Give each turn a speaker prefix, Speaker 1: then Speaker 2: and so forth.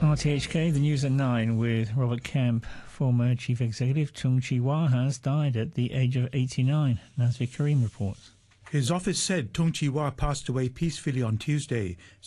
Speaker 1: RTHK, the news at 9 with Robert Kemp. Former Chief Executive Tung Chee-hwa has died at the age of 89. Nazvi Karim reports.
Speaker 2: His office said Tung Chee-hwa passed away peacefully on Tuesday.